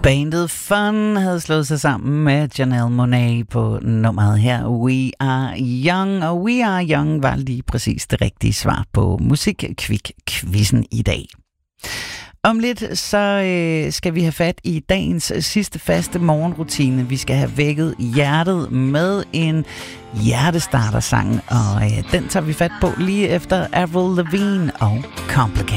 Bandet Fun havde slået sig sammen med Janelle Monáe på nummeret her We Are Young, og We Are Young var lige præcis det rigtige svar på Musikkvik-quizzen i dag. Om lidt så skal vi have fat i dagens sidste faste morgenrutine. Vi skal have vækket hjertet med en hjertestartersang, og den tager vi fat på lige efter Avril Lavigne og Complicated.